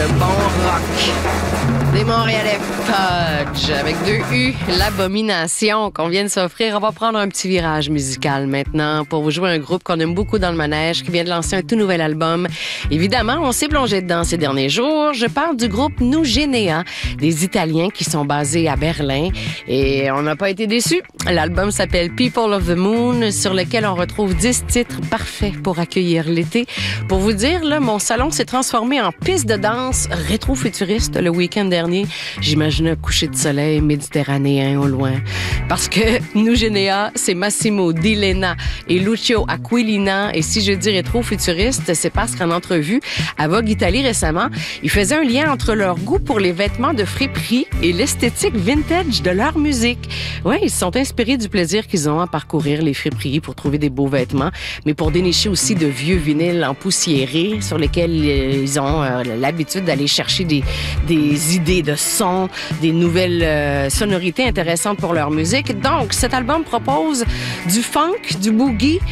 le bon rock. Des Montréalais Fudge avec 2 U, l'abomination qu'on vient de s'offrir. On va prendre un petit virage musical maintenant pour vous jouer un groupe qu'on aime beaucoup dans le manège qui vient de lancer un tout nouvel album. Évidemment, on s'est plongé dedans ces derniers jours. Je parle du groupe Nugenea, des Italiens qui sont basés à Berlin et on n'a pas été déçus. L'album s'appelle People of the Moon, sur lequel on retrouve 10 titres parfaits pour accueillir l'été. Pour vous dire, là, mon salon s'est transformé en piste de danse rétro-futuriste le week-end dernier. J'imaginais un coucher de soleil méditerranéen au loin. Parce que Nugenea, c'est Massimo Di Lena et Lucio Aquilina. Et si je dis rétro-futuriste, c'est parce qu'en entrevue à Vogue Italie récemment, ils faisaient un lien entre leur goût pour les vêtements de friperie et l'esthétique vintage de leur musique. Oui, ils se sont inspirés du plaisir qu'ils ont à parcourir les friperies pour trouver des beaux vêtements, mais pour dénicher aussi de vieux vinyles empoussiérés sur lesquels ils ont l'habitude d'aller chercher des idées de son, des nouvelles sonorités intéressantes pour leur musique. Donc, cet album propose du funk, du boogie,